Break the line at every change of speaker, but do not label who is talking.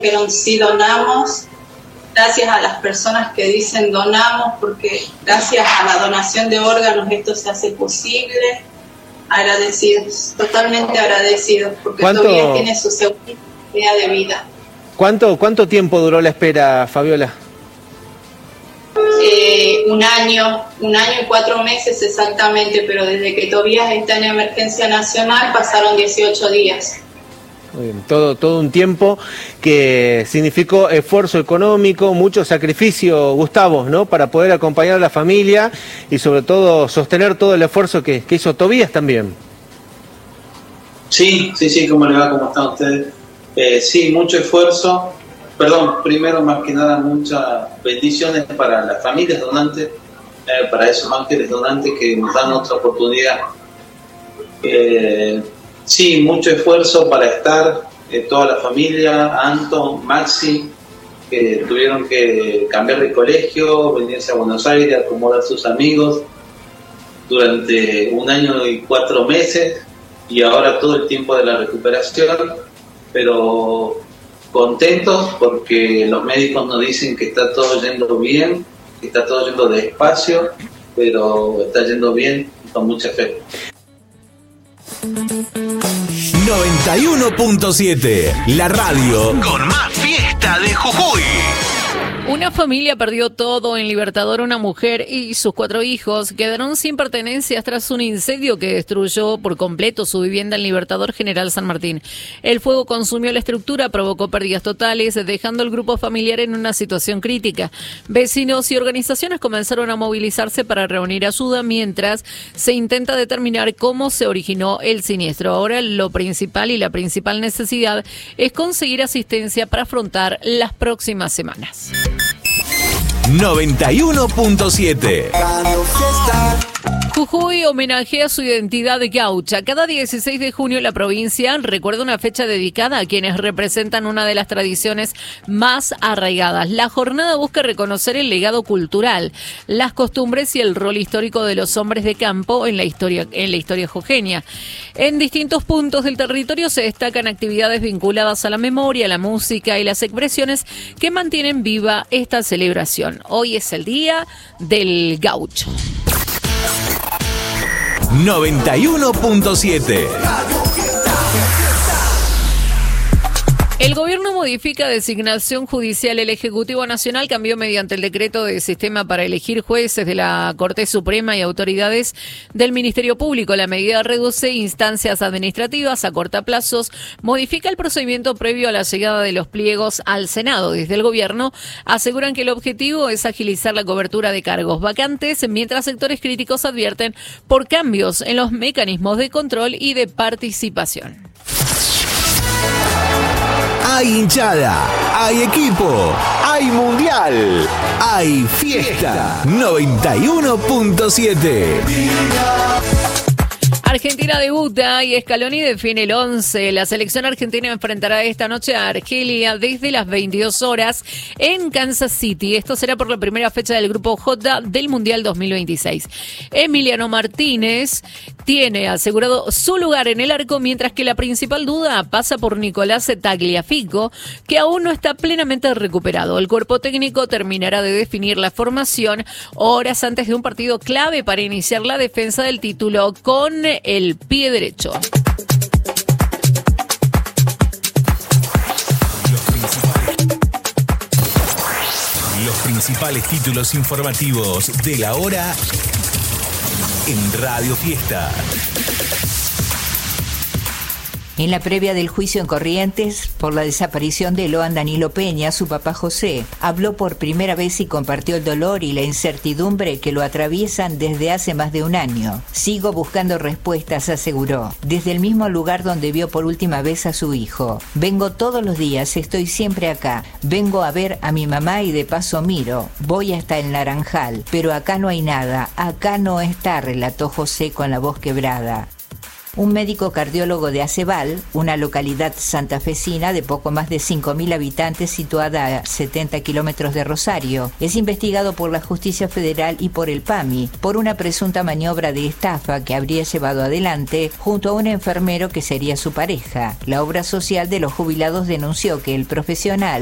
dijeron sí donamos. Gracias a las personas que dicen donamos, porque gracias a la donación de órganos esto se hace posible. Agradecidos, totalmente agradecidos, porque todavía tiene su segunda día de vida.
¿Cuánto tiempo duró la espera, Fabiola?
1 año y 4 meses exactamente, pero desde que Tobías está en emergencia nacional pasaron 18 días.
Muy bien, todo un tiempo que significó esfuerzo económico, mucho sacrificio, Gustavo, ¿no? Para poder acompañar a la familia y sobre todo sostener todo el esfuerzo que hizo Tobías también.
Sí, ¿cómo le va? ¿Cómo están ustedes? Sí, mucho esfuerzo. Primero, más que nada, muchas bendiciones para las familias donantes, para esos ángeles donantes que nos dan otra oportunidad. Sí, mucho esfuerzo para estar, toda la familia, Anton, Maxi, que tuvieron que cambiar de colegio, venirse a Buenos Aires, acomodar a sus amigos durante 1 año y 4 meses, y ahora todo el tiempo de la recuperación, pero contentos porque los médicos nos dicen que está todo yendo bien, que está todo yendo despacio, pero está yendo bien y con mucha fe.
91.7, la radio con más fiesta de Jujuy.
Una familia perdió todo en Libertador. Una mujer y sus 4 hijos quedaron sin pertenencias tras un incendio que destruyó por completo su vivienda en Libertador General San Martín. El fuego consumió la estructura, provocó pérdidas totales, dejando al grupo familiar en una situación crítica. Vecinos y organizaciones comenzaron a movilizarse para reunir ayuda mientras se intenta determinar cómo se originó el siniestro. Ahora lo principal y la principal necesidad es conseguir asistencia para afrontar las próximas semanas.
91.7.
Jujuy homenajea su identidad gaucha. Cada 16 de junio la provincia recuerda una fecha dedicada a quienes representan una de las tradiciones más arraigadas. La jornada busca reconocer el legado cultural, las costumbres y el rol histórico de los hombres de campo en la historia jujeña. En distintos puntos del territorio se destacan actividades vinculadas a la memoria, la música y las expresiones que mantienen viva esta celebración. Hoy es el Día del Gaucho.
91.7.
El gobierno modifica designación judicial. El Ejecutivo Nacional cambió mediante el decreto de sistema para elegir jueces de la Corte Suprema y autoridades del Ministerio Público. La medida reduce instancias administrativas, acorta plazos, modifica el procedimiento previo a la llegada de los pliegos al Senado. Desde el gobierno aseguran que el objetivo es agilizar la cobertura de cargos vacantes, mientras sectores críticos advierten por cambios en los mecanismos de control y de participación.
Hay hinchada, hay equipo, hay mundial, hay fiesta. 91.7.
Argentina debuta y Scaloni define el 11. La selección argentina enfrentará esta noche a Argelia desde las 22 horas en Kansas City. Esto será por la primera fecha del Grupo J del Mundial 2026. Emiliano Martínez tiene asegurado su lugar en el arco, mientras que la principal duda pasa por Nicolás Tagliafico, que aún no está plenamente recuperado. El cuerpo técnico terminará de definir la formación horas antes de un partido clave para iniciar la defensa del título con el pie derecho.
Los principales títulos informativos de la hora en Radio Fiesta.
En la previa del juicio en Corrientes por la desaparición de Eloan Danilo Peña, su papá José habló por primera vez y compartió el dolor y la incertidumbre que lo atraviesan desde hace más de un año. Sigo buscando respuestas, aseguró, desde el mismo lugar donde vio por última vez a su hijo. Vengo todos los días, estoy siempre acá. Vengo a ver a mi mamá y de paso miro. Voy hasta el Naranjal, pero acá no hay nada, acá no está, relató José con la voz quebrada. Un médico cardiólogo de Aceval, una localidad santafesina de poco más de 5.000 habitantes situada a 70 kilómetros de Rosario, es investigado por la Justicia Federal y por el PAMI por una presunta maniobra de estafa que habría llevado adelante junto a un enfermero que sería su pareja. La obra social de los jubilados denunció que el profesional